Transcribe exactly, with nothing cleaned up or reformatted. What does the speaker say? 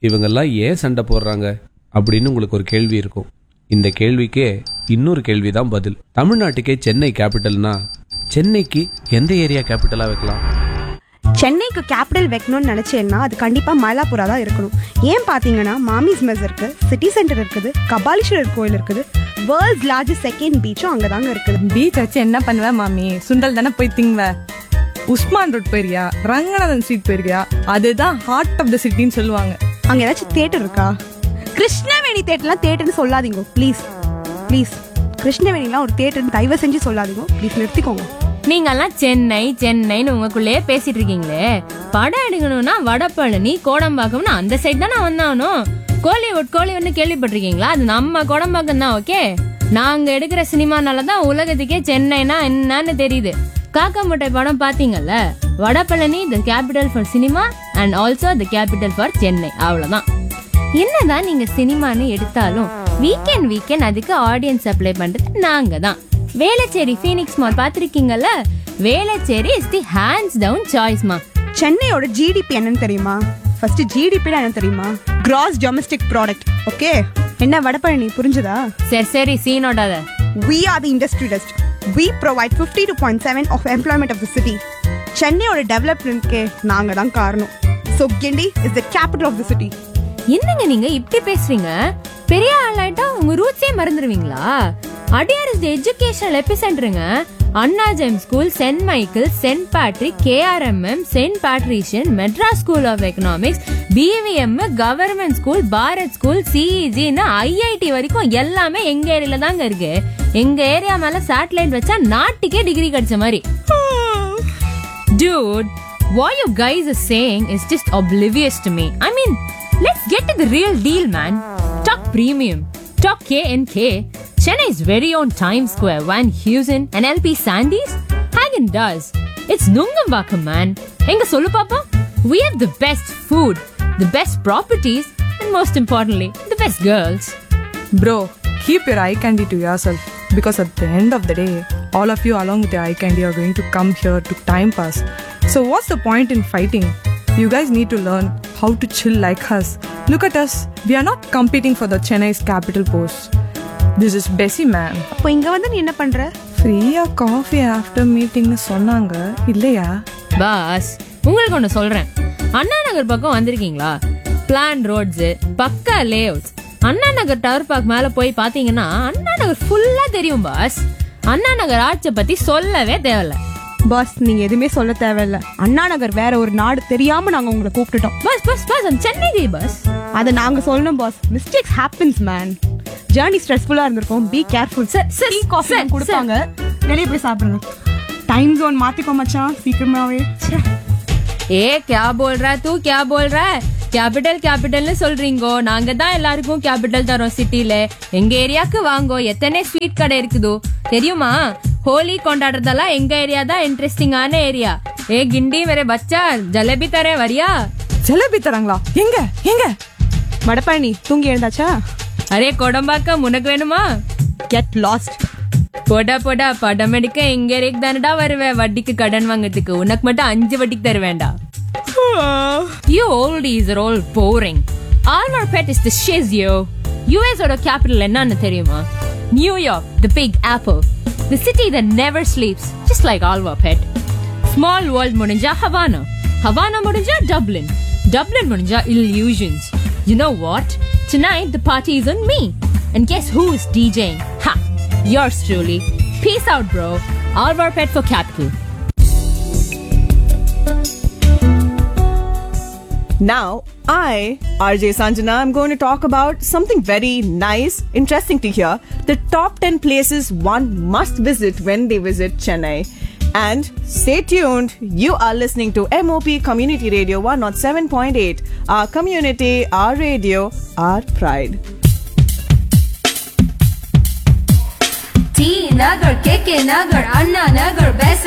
இவங்கெல்லாம் ஏன் சண்டை போடுறாங்க அப்படின்னு உங்களுக்கு ஒரு கேள்வி இருக்கும். இந்த கேள்விக்கே இன்னொரு கேள்விதான் பதில். தமிழ்நாட்டுக்கே சென்னை கேபிட்டல்னா சென்னைக்கு எந்த ஏரியா கேபிட்டலா வைக்கலாம்? சென்னைக்கு கேபிட்டல் வைக்கணும்னு நினைச்சேன்னா அது கண்டிப்பா மயிலாப்பூரா தான் இருக்கணும். ஏன் பாத்தீங்கன்னா மாமிஸ் மெஸ் இருக்கு, சிட்டி சென்டர் இருக்குது, கபாலீஸ்வரர் கோயில் இருக்குது, வேர்ல்ட்ஸ் லார்ஜஸ்ட் செகண்ட் பீச்சும் அங்கதாங்க இருக்குது. பீச் வச்சு என்ன பண்ணுவ மாமி? சுண்டல் தானே போய் திங்குவ. உஸ்மான் ரோட் போயிருக்கியா? ரங்கநாதன் ஸ்ட்ரீட் போயிருக்கியா? அதுதான் ஹார்ட் ஆஃப் த சிட்டின்னு சொல்லுவாங்க. அங்க ஏதாச்சும் தியேட்டர் இருக்கா? கிருஷ்ணவேணி தியேட்டர்லாம் தியேட்டர்னு சொல்லாதீங்க ப்ளீஸ் ப்ளீஸ். கிருஷ்ணவேணிலாம் ஒரு தியேட்டர்னு தயவு செஞ்சு சொல்லாதீங்க ப்ளீஸ், நிறுத்திக்கோங்க. நீங்கெல்லாம் சென்னை சென்னைன்னு உங்களுக்குள்ளேயே பேசிட்டு இருக்கீங்களே. படம் எடுக்கணும்னா வடபழனி கோடம்பாக்கம்னு அந்த சைட் தானே வந்தாகணும். கோலிவுட் கோலிவுட்னு கேள்விப்பட்டிருக்கீங்களா? அது நம்ம கோடம்பாக்கம் தான். ஓகே, நாங்க எடுக்கிற சினிமானாலதான் உலகத்துக்கே சென்னைனா என்னன்னு தெரியுது. காக்கா முட்டை படம் பாத்தீங்கல்ல? Vadapalani the capital for cinema and also the capital for Chennai. அவ்வளவுதான். என்னதான் நீங்க சினிமான்னு எடுத்தாலும் வீக்கெண்ட் வீக்கெண்ட் அதுக்கு ஆடியன்ஸ் அப்ளை பண்றது நாங்க தான். Velachery Phoenix mall பாத்திருக்கீங்கல்ல? Velachery is the hands down சாய்ஸ்மா. சென்னையோட ஜிடிபி என்னன்னு தெரியுமா? ஃபர்ஸ்ட் ஜிடிபி என்ன தெரியுமா? Gross domestic product. ஓகே, என்ன வடபழனி புரிஞ்சுதா? சரி சரி சீனோடாத. We are the industry dust. We provide fifty-two point seven of employment of the city. சென்னையோட டெவலப்மெண்ட்க்கு நாங்க தான் காரணம். So Gindi is the capital of the city. என்னங்க நீங்க இப்படி பேசுறீங்க? பெரிய ஆளாயிட்டா உங்க ரூட்ஸே மறந்துடுவீங்களா? அடியார் is the educational எபிசென்டருங்க. Anna GeM school, send Michael, send Patrick, கேஆர்எம்எம், send Patrician, Madras school of economics, PVM, government school, Bharat school, சிஇஜின்னு IIT வரைக்கும் எல்லாமே எங்க ஏரியால தாங்க இருக்கு. எங்க ஏரியா மேல சேட்டலைட் வச்சா நாட்டுக்கே டிகிரி கிடைச்ச மாதிரி. Dude, what you guys are saying is just oblivious to me. I mean, let's get to the real deal, man. Talk premium. Talk K N K. Chennai's very own Times Square, Van Heusen and L P Sandys. Hagen does. It's Nungambakkam, man. Enga sollu papa? We have the best food, the best properties, and most importantly, the best girls. Bro, keep your eye candy to yourself. Because at the end of the day, all of you along with your eye candy are going to come here to time pass. So what's the point in fighting? You guys need to learn how to chill like us. Look at us. We are not competing for the Chennai's capital post. This is Bessie, man. அப்போ இங்க வந்து நீ என்ன பண்ற? ஃப்ரீயா coffee after மீட்டிங்னு சொன்னாங்க இல்லையா? Pass, உங்களுக்கு ஒன்று சொல்றேன். அண்ணா நகர் பக்கம் வந்திருக்கீங்களா? பிளான் ரோட்ஸ், பக்கா லே outs. Anna Nagar tower park மேல போய் பாத்தீங்கன்னா அண்ணா நகர் ஃபுல்லா தெரியும் பாஸ். அண்ணா நகர் ஆட்சியை பத்தி சொல்லவே தேவையில்ல. பாஸ், நீங்க எதுவுமே சொல்ல தேவையில்ல. அண்ணா நகர் வேற ஒரு நாடு தெரியாம நாங்க உங்களை கூப்பிட்டுட்டோம். பஸ் பஸ் பஸ் சென்னை கை பஸ். அதை நாங்க சொல்லணும் pass. Mistakes happens man. Journey ஸ்ட்ரெஸ்ஃபுல்லா இருந்திருக்கும். Be careful. Sir sir tea coffee கொடுப்பாங்க, வெளியே போய் சாப்பிடுங்க. டைம் ஜோன் மாத்திக்கோ மச்சான் சீக்கிரமாவே. ஏ क्या बोल रहा तू क्या बोल रहा है? கேபிட்டல் கேபிட்டல்னு சொல்றீங்கோ. நாங்க தான் எல்லாருக்கும் கேபிட்டல் தரோம் சிட்டில. எங்க ஏரியாக்கு வாங்கோ. எத்தனை ஸ்வீட் கடை இருக்குதோ தெரியுமா? ஹோலி கொண்டாடுறதெல்லாம் எங்க ஏரியா தான் இன்ட்ரெஸ்டிங்கான ஏரியா. ஏ கிண்டி மேரே பச்சா, ஜலேபி தரே வரியா? ஜலேபி தராங்களா? எங்க எங்க? வடபழனி தூங்கி எழுந்தாச்சா? அரே கோடம்பாக்கம் உனக்கு வேணுமா? Get lost. போடா போடா, படம் எடுக்க எங்க ஏரியாக்கு தானடா வருவேன் வட்டிக்கு கடன் வாங்கறதுக்கு. உனக்கு மட்டும் அஞ்சு வட்டிக்கு தர வேண்டாம். You oldies are all boring. Alvarpet is the shiz, yo. U S oda capital என்னன்னு தெரியுமா? New York, the big apple. The city that never sleeps, just like Alvarpet. Small world முடிஞ்சா Havana. Havana முடிஞ்சா Dublin. Dublin முடிஞ்சா Illusions. You know what? Tonight the party is on me. And guess who is DJing? Ha! Yours truly. Peace out, bro. Alvarpet for capital. Now, I, R J Sanjana, I'm going to talk about something very nice, interesting to hear. The top ten places one must visit when they visit Chennai. And stay tuned. You are listening to M O P Community Radio one oh seven point eight. Our community, our radio, our pride. T Nagar, K K Nagar, Anna Nagar, Best